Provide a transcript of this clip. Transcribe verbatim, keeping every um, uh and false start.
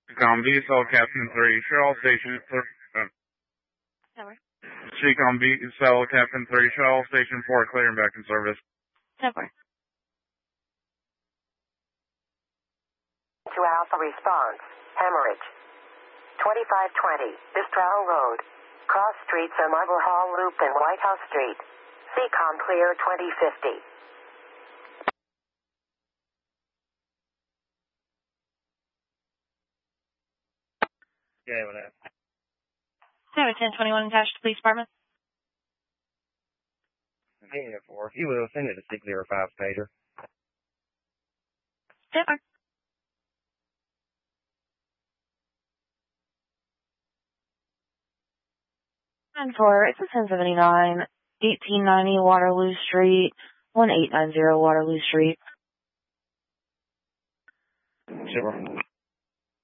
Combi, cell Captain three, shuttle station, uh, Tower. Chicom B, cell Captain three, shuttle station four, clear and back in service. Tower. To Alpha response, hemorrhage. twenty-five twenty, Bistro Road. Cross streets are Marble Hall Loop and White House Street. C COM clear twenty fifty. Yeah, what up? Tower ten twenty-one, attached to police department. Hey, four. If you will, send it to six zero five pager. Tower. And four, it's a ten seventy-nine, eighteen ninety Waterloo Street, one eight nine zero Waterloo Street. Sure.